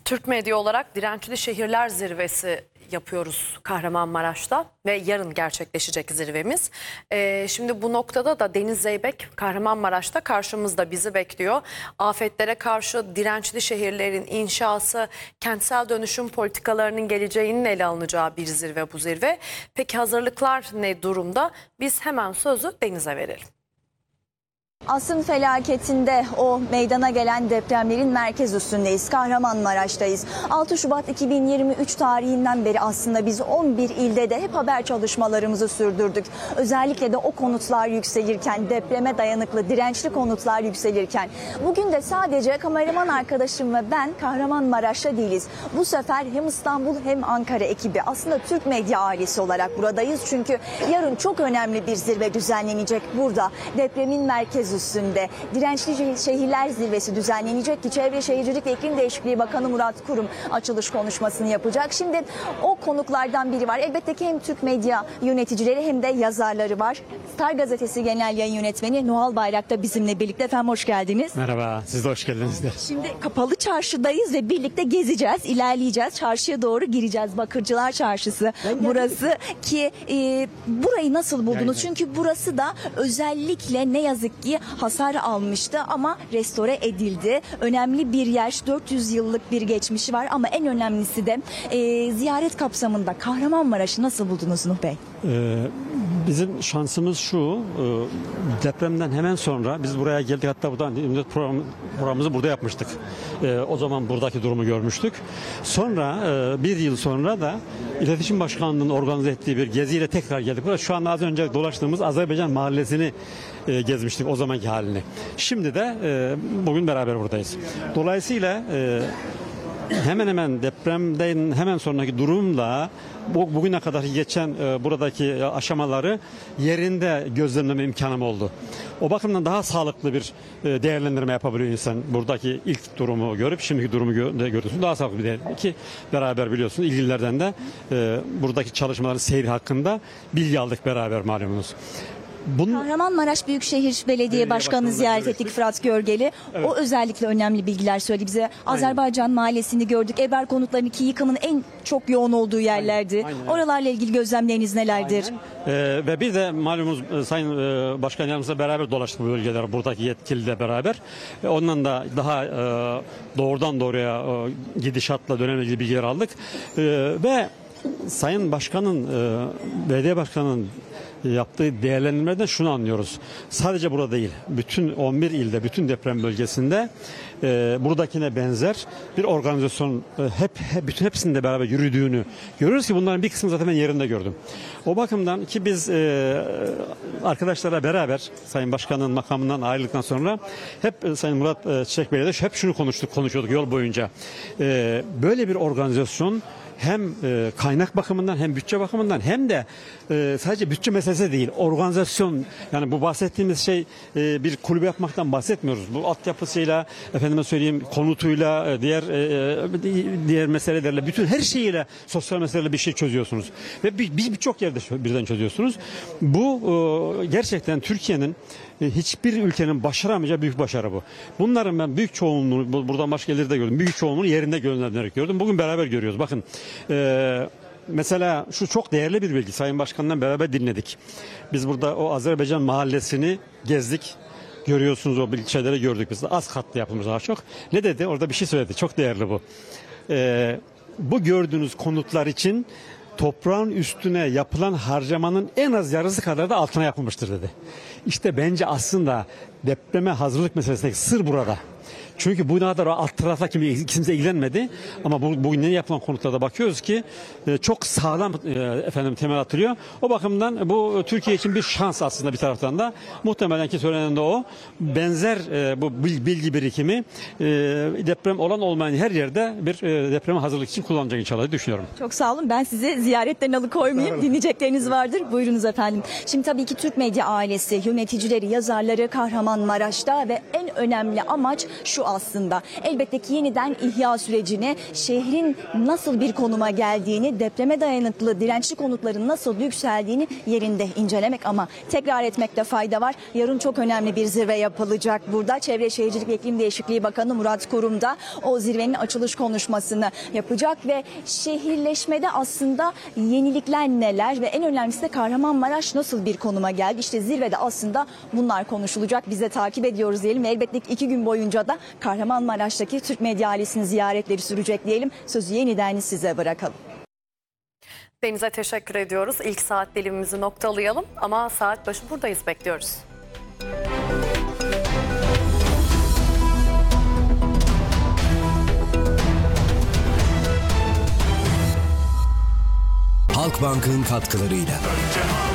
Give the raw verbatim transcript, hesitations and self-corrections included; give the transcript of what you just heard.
Türk medya olarak Dirençli Şehirler Zirvesi yapıyoruz Kahramanmaraş'ta ve yarın gerçekleşecek zirvemiz. Ee, şimdi bu noktada da Deniz Zeybek Kahramanmaraş'ta karşımızda bizi bekliyor. Afetlere karşı dirençli şehirlerin inşası, kentsel dönüşüm politikalarının geleceğinin ele alınacağı bir zirve bu zirve. Peki hazırlıklar ne durumda? Biz hemen sözü Deniz'e verelim. Asrın felaketinde o meydana gelen depremlerin merkez üstündeyiz. Kahramanmaraş'tayız. altı Şubat iki bin yirmi üç tarihinden beri aslında biz on bir ilde de hep haber çalışmalarımızı sürdürdük. Özellikle de o konutlar yükselirken, depreme dayanıklı, dirençli konutlar yükselirken. Bugün de sadece kameraman arkadaşım ve ben Kahramanmaraş'ta değiliz. Bu sefer hem İstanbul hem Ankara ekibi aslında Türk medya ailesi olarak buradayız. Çünkü yarın çok önemli bir zirve düzenlenecek burada. Depremin merkez üstünde Dirençli Şehirler Zirvesi düzenlenecek ki Çevre Şehircilik ve İklim Değişikliği Bakanı Murat Kurum açılış konuşmasını yapacak. Şimdi o konuklardan biri var. Elbette ki hem Türk medya yöneticileri hem de yazarları var. Star Gazetesi Genel Yayın Yönetmeni Nuhal Bayrak da bizimle birlikte. Efendim hoş geldiniz. Merhaba, siz de hoş geldiniz. De. Şimdi Kapalı Çarşı'dayız ve birlikte gezeceğiz, ilerleyeceğiz. Çarşıya doğru gireceğiz. Bakırcılar Çarşısı burası ki e, burayı nasıl buldunuz? Yani, Çünkü burası da özellikle ne yazık ki hasar almıştı ama restore edildi. Önemli bir yer, dört yüz yıllık bir geçmişi var ama en önemlisi de e, ziyaret kapsamında Kahramanmaraş'ı nasıl buldunuz Nuh Bey? Ee, bizim şansımız şu, e, depremden hemen sonra biz buraya geldik, hatta buradan program, programımızı burada yapmıştık. E, o zaman buradaki durumu görmüştük. Sonra e, bir yıl sonra da İletişim Başkanlığı'nın organize ettiği bir geziyle tekrar geldik. Burada şu an az önce dolaştığımız Azerbaycan Mahallesi'ni e, gezmiştik, o zamanki halini. Şimdi de e, bugün beraber buradayız. Dolayısıyla e, hemen hemen depremden hemen sonraki durumla bu, bugüne kadar geçen e, buradaki aşamaları yerinde gözlemleme imkanım oldu. O bakımdan daha sağlıklı bir e, değerlendirme yapabiliyor insan. Buradaki ilk durumu görüp şimdiki durumu gö görüyorsun. Daha sağlıklı bir değerlendirme. Ki beraber biliyorsunuz ilgililerden de e, buradaki çalışmaların seyri hakkında bilgi aldık beraber malumunuz. Bunun... Kahramanmaraş Büyükşehir Belediye, Belediye Başkanı'nı ziyaret ettik, Fırat Görgeli. Evet. O özellikle önemli bilgiler söyledi bize. Azerbaycan Aynen. Mahallesi'ni gördük. Eber konutlarının ki yıkımın en çok yoğun olduğu yerlerdi. Aynen. Aynen. Oralarla ilgili gözlemleriniz nelerdir? Ee, ve bir de malumunuz Sayın e, Başkan Yardımcımızla beraber dolaştık bu bölgeler, buradaki yetkiliyle beraber. E, ondan da daha e, doğrudan doğruya e, gidişatla dönemle ilgili bilgiler aldık. E, ve Sayın Başkan'ın, e, Belediye Başkanı'nın yaptığı değerlendirmeden şunu anlıyoruz. Sadece burada değil, bütün on bir ilde, bütün deprem bölgesinde e, buradakine benzer bir organizasyon e, hep, hep bütün hepsinde beraber yürüdüğünü görüyoruz ki bunların bir kısmını zaten ben yerinde gördüm. O bakımdan ki biz e, arkadaşlarla beraber Sayın Başkan'ın makamından ayrıldıktan sonra hep e, Sayın Murat e, Çiçek Bey'le de hep şunu konuştuk, konuşuyorduk yol boyunca. E, böyle bir organizasyon hem e, kaynak bakımından hem bütçe bakımından hem de e, sadece bütçe meselesi değil, organizasyon, yani bu bahsettiğimiz şey e, bir kulübe yapmaktan bahsetmiyoruz. Bu altyapısıyla, efendime söyleyeyim konutuyla, e, diğer e, diğer meselelerle, bütün her şeyiyle, sosyal meselelerle bir şey çözüyorsunuz. Ve biz birçok yerde birden çözüyorsunuz. Bu e, gerçekten Türkiye'nin, hiçbir ülkenin başaramayacağı büyük başarı bu. Bunların ben büyük çoğunluğunu, buradan başka yerlerde de gördüm, büyük çoğunluğunu yerinde gözlemlenerek gördüm. Bugün beraber görüyoruz. Bakın e, mesela şu çok değerli bir bilgi, Sayın Başkan'dan beraber dinledik. Biz burada o Azerbaycan Mahallesi'ni gezdik. Görüyorsunuz, o şeyleri gördük biz. Az katlı yapılmış daha çok. Ne dedi? Orada bir şey söyledi. Çok değerli bu. E, bu gördüğünüz konutlar için toprağın üstüne yapılan harcamanın en az yarısı kadar da altına yapılmıştır dedi. İşte bence aslında depreme hazırlık meselesindeki sır burada. Çünkü bu kadar alt tarafa kimse ilgilenmedi ama bu, bugün ne yapılan konutlarda bakıyoruz ki e, çok sağlam e, efendim temel atılıyor. O bakımdan bu Türkiye için bir şans aslında bir taraftan da. Muhtemelen ki söylenen de o. Benzer e, bu bilgi birikimi e, deprem olan olmayan her yerde bir e, depreme hazırlık için kullanacak inşallah diye düşünüyorum. Çok sağ olun. Ben sizi ziyaretten alıkoymayayım. Dinleyecekleriniz vardır. Buyurunuz efendim. Şimdi tabii ki Türk medya ailesi, yöneticileri, yazarları Kahramanmaraş'ta ve en önemli amaç şu aslında. Elbette ki yeniden ihya sürecini, şehrin nasıl bir konuma geldiğini, depreme dayanıklı dirençli konutların nasıl yükseldiğini yerinde incelemek, ama tekrar etmekte fayda var. Yarın çok önemli bir zirve yapılacak burada. Çevre Şehircilik ve İklim Değişikliği Bakanı Murat Kurum da o zirvenin açılış konuşmasını yapacak ve şehirleşmede aslında yenilikler neler ve en önemlisi de Kahramanmaraş nasıl bir konuma geldi? İşte zirvede aslında bunlar konuşulacak. Biz de takip ediyoruz diyelim. Elbette ki iki gün boyunca da Kahramanmaraş'taki Türk medya ailesinin ziyaretleri sürecek diyelim. Sözü yeniden size bırakalım. Deniz'e teşekkür ediyoruz. İlk saat dilimimizi noktalayalım ama saat başı buradayız, bekliyoruz. Halkbank'ın katkılarıyla.